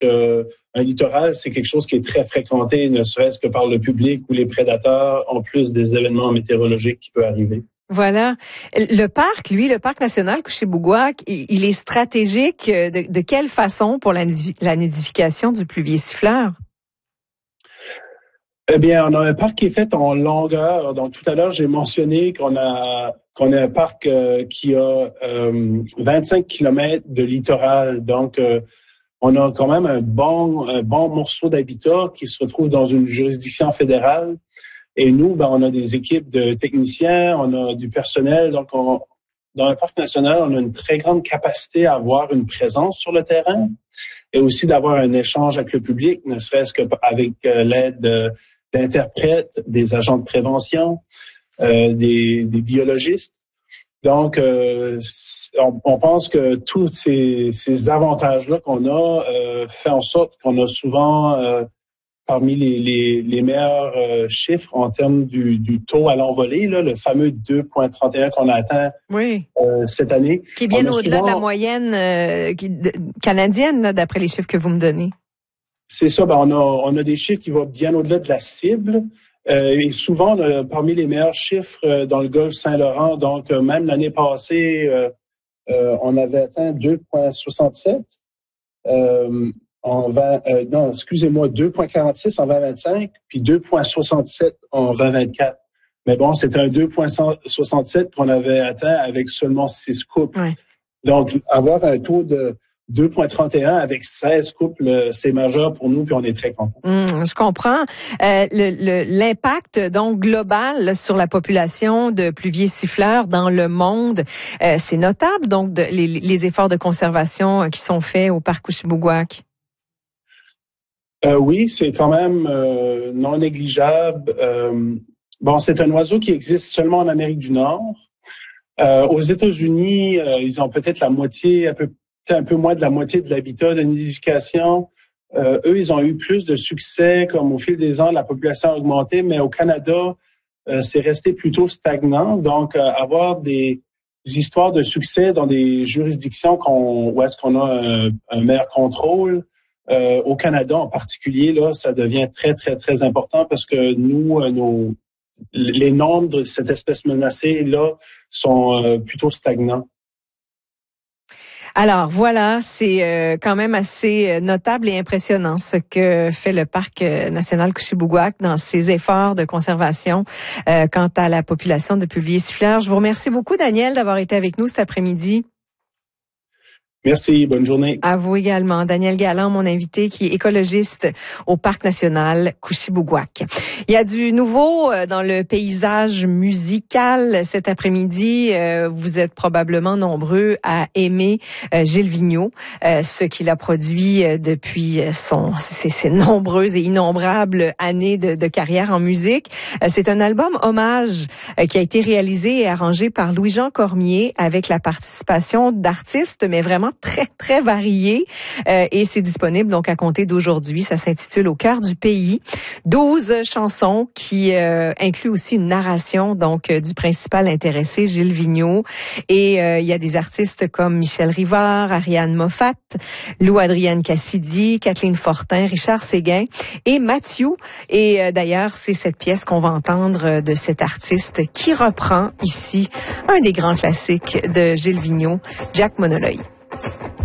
un littoral, c'est quelque chose qui est très fréquenté, ne serait-ce que par le public ou les prédateurs, en plus des événements météorologiques qui peuvent arriver. Voilà. Le parc national Couché-Bougouac, il est stratégique de quelle façon pour la nidification du pluvier siffleur? Eh bien, on a un parc qui est fait en longueur. Donc, tout à l'heure, j'ai mentionné qu'on a un parc qui a 25 kilomètres de littoral. Donc, on a quand même un bon morceau d'habitat qui se retrouve dans une juridiction fédérale. Et nous, on a des équipes de techniciens, on a du personnel. Donc, dans le parc national, on a une très grande capacité à avoir une présence sur le terrain et aussi d'avoir un échange avec le public, ne serait-ce qu'avec l'aide d'interprètes, des agents de prévention, des biologistes. Donc, on pense que tous ces avantages-là qu'on a fait en sorte qu'on a souvent parmi les meilleurs chiffres en termes du taux à l'envolée, là, le fameux 2,31 qu'on a atteint cette année. Qui est bien au-delà de la moyenne canadienne, là, d'après les chiffres que vous me donnez. C'est ça, on a des chiffres qui vont bien au-delà de la cible. Et souvent, on a parmi les meilleurs chiffres dans le golfe Saint-Laurent. Donc, même l'année passée, on avait atteint 2,67. 2,46 en 2025, puis 2,67 en 2024. Mais bon, c'était un 2,67 qu'on avait atteint avec seulement 6 couples. Ouais. Donc, avoir un taux de 2,31 avec 16 couples, c'est majeur pour nous, puis on est très contents. Je comprends. L'impact donc global sur la population de pluviers siffleurs dans le monde, c'est notable. Donc, les efforts de conservation qui sont faits au parc Couché-Bougouac. Oui, c'est quand même non négligeable. C'est un oiseau qui existe seulement en Amérique du Nord. Aux États-Unis, ils ont peut-être la moitié, un peu moins de la moitié de l'habitat de nidification. Eux, ils ont eu plus de succès, comme au fil des ans, la population a augmenté, mais au Canada, c'est resté plutôt stagnant. Donc, avoir des histoires de succès dans des juridictions où est-ce qu'on a un meilleur contrôle, au Canada en particulier, là, ça devient très, très, très important parce que nous, les nombres de cette espèce menacée, là, sont plutôt stagnants. Alors voilà, c'est quand même assez notable et impressionnant ce que fait le parc national Couché-Bougouac dans ses efforts de conservation quant à la population de pluviers siffleurs. Je vous remercie beaucoup, Daniel, d'avoir été avec nous cet après-midi. Merci, bonne journée. À vous également. Daniel Galland, mon invité, qui est écologiste au Parc national Couché-Bougouac. Il y a du nouveau dans le paysage musical cet après-midi. Vous êtes probablement nombreux à aimer Gilles Vigneault, ce qu'il a produit depuis ses nombreuses et innombrables années de carrière en musique. C'est un album hommage qui a été réalisé et arrangé par Louis-Jean Cormier avec la participation d'artistes, mais vraiment très, très varié et c'est disponible donc à compter d'aujourd'hui. Ça s'intitule Au cœur du pays. 12 chansons qui incluent aussi une narration donc du principal intéressé, Gilles Vigneault. Et il y a des artistes comme Michel Rivard, Ariane Moffat, Lou-Adrienne Cassidy, Kathleen Fortin, Richard Séguin et Mathieu. Et d'ailleurs, c'est cette pièce qu'on va entendre de cet artiste qui reprend ici un des grands classiques de Gilles Vigneault, Jack Monoloy.